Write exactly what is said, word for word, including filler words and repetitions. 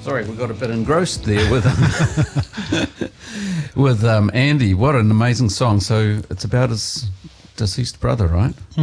Sorry, we got a bit engrossed there with um, with um, Andy. What an amazing song. So it's about his deceased brother, right?